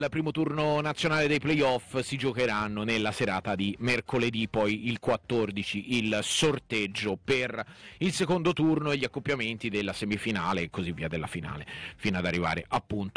Il primo turno nazionale dei playoff si giocheranno nella serata di mercoledì, poi il 14 il sorteggio per il secondo turno e gli accoppiamenti della semifinale e così via della finale, fino ad arrivare appunto